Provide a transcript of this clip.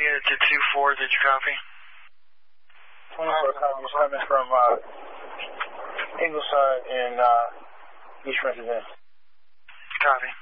unit to 2-4, did you copy? 24 copy, coming from Ingleside and East Residence. Copy.